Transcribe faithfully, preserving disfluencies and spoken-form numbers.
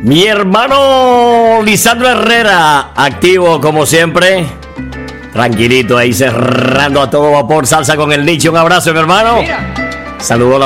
Mi hermano Lisandro Herrera, activo como siempre. Tranquilito ahí cerrando a todo vapor. Salsa con el Nicho. Un abrazo, mi hermano. Saludos.